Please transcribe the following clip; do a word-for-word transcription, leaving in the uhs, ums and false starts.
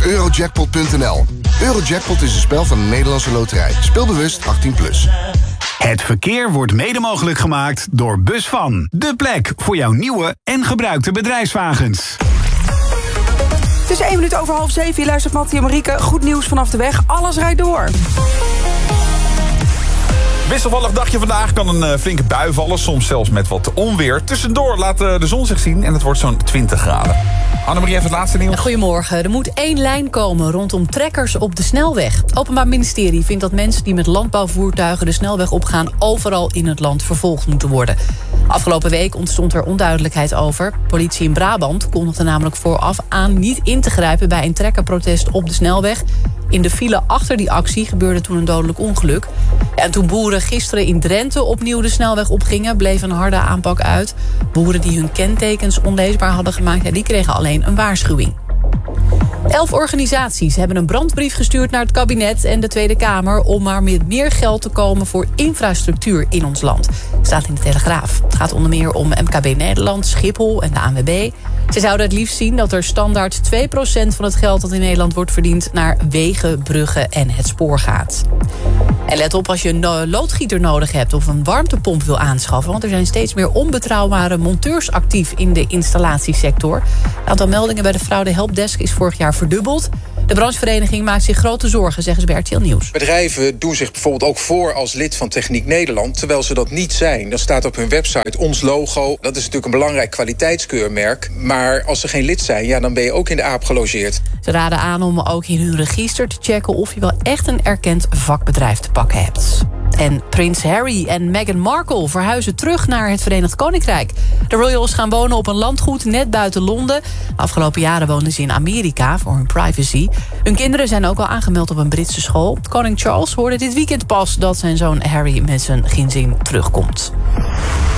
eurojackpot punt n l. Eurojackpot is een spel van de Nederlandse Loterij. Speel bewust achttien plus. Het verkeer wordt mede mogelijk gemaakt door Busvan. De plek voor jouw nieuwe en gebruikte bedrijfswagens. Het is één minuut over half zeven. Je luistert Mattie en Marieke. Goed nieuws vanaf de weg. Alles rijdt door. Wisselvallig dagje vandaag, kan een uh, flinke bui vallen, soms zelfs met wat onweer. Tussendoor laat uh, de zon zich zien en het wordt zo'n twintig graden. Annemarie, even het laatste nieuws. Goedemorgen. Er moet één lijn komen rondom trekkers op de snelweg. Het Openbaar Ministerie vindt dat mensen die met landbouwvoertuigen de snelweg opgaan overal in het land vervolgd moeten worden. Afgelopen week ontstond er onduidelijkheid over. Politie in Brabant kondigde namelijk vooraf aan niet in te grijpen bij een trekkerprotest op de snelweg. In de file achter die actie gebeurde toen een dodelijk ongeluk. Ja, en toen boeren gisteren in Drenthe opnieuw de snelweg opgingen, bleef een harde aanpak uit. Boeren die hun kentekens onleesbaar hadden gemaakt, ja, die kregen alleen een waarschuwing. Elf organisaties hebben een brandbrief gestuurd naar het kabinet en de Tweede Kamer om maar met meer geld te komen voor infrastructuur in ons land. Staat in de Telegraaf. Het gaat onder meer om M K B Nederland, Schiphol en de A N W B. Ze zouden het liefst zien dat er standaard twee procent van het geld dat in Nederland wordt verdiend naar wegen, bruggen en het spoor gaat. En let op als je een loodgieter nodig hebt of een warmtepomp wil aanschaffen, want er zijn steeds meer onbetrouwbare monteurs actief in de installatiesector. Het aantal meldingen bij de fraude helpdesk is vorig jaar verdubbeld. De branchevereniging maakt zich grote zorgen, zeggen ze bij R T L Nieuws. Bedrijven doen zich bijvoorbeeld ook voor als lid van Techniek Nederland, terwijl ze dat niet zijn. Dan staat op hun website ons logo. Dat is natuurlijk een belangrijk kwaliteitskeurmerk. Maar als ze geen lid zijn, ja, dan ben je ook in de aap gelogeerd. Ze raden aan om ook in hun register te checken of je wel echt een erkend vakbedrijf te pakken hebt. En prins Harry en Meghan Markle verhuizen terug naar het Verenigd Koninkrijk. De royals gaan wonen op een landgoed net buiten Londen. De afgelopen jaren woonden ze in Amerika voor hun privacy. Hun kinderen zijn ook al aangemeld op een Britse school. Koning Charles hoorde dit weekend pas dat zijn zoon Harry met zijn gezin terugkomt.